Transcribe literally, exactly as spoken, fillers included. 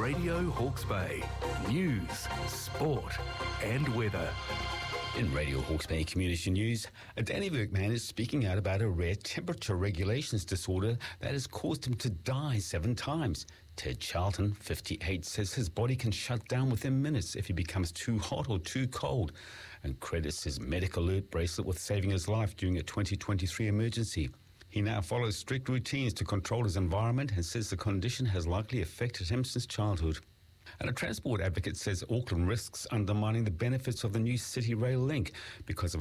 Radio Hawke's Bay. News, sport and weather. In Radio Hawke's Bay Community News, a Dannevirke man is speaking out about a rare temperature regulations disorder that has caused him to die seven times. Ted Charlton, fifty-eight, says his body can shut down within minutes if he becomes too hot or too cold, and credits his medical alert bracelet with saving his life during a twenty twenty-three emergency. He now follows strict routines to control his environment and says the condition has likely affected him since childhood. And a transport advocate says Auckland risks undermining the benefits of the new City Rail link because of